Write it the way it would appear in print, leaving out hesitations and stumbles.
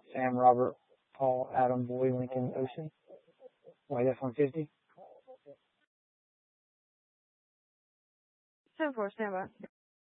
Sam, Robert, Paul, Adam, Boy, Lincoln, Ocean. White F-150. 10-4, stand by.